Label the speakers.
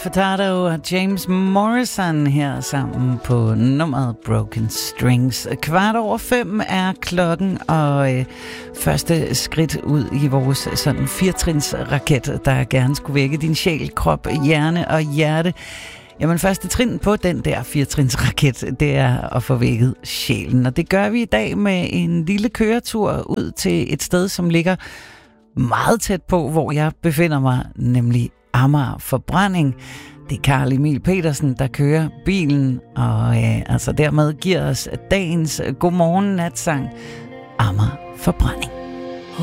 Speaker 1: Furtado og James Morrison her sammen på nummeret Broken Strings. 5:15 er klokken, og første skridt ud i vores sådan 4-trins-raket, der gerne skulle vække din sjæl, krop, hjerne og hjerte. Jamen, første trin på den der 4-trins-raket, det er at få vækket sjælen. Og det gør vi i dag med en lille køretur ud til et sted, som ligger meget tæt på, hvor jeg befinder mig, nemlig Amager Forbrænding. Det er Carl Emil Petersen, der kører bilen, og altså dermed giver os dagens godmorgen natsang Amager Forbrænding.